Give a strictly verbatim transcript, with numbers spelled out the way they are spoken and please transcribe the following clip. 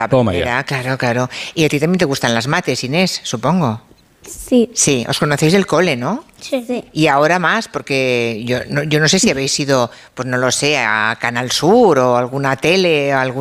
Toma Era, ya. claro, claro. Y a ti también te gustan las mates, Inés, supongo. Sí. Sí, os conocéis del cole, ¿no? Sí. Sí. Y ahora más, porque yo no, yo no sé si habéis ido, pues no lo sé, a Canal Sur o alguna tele, o algún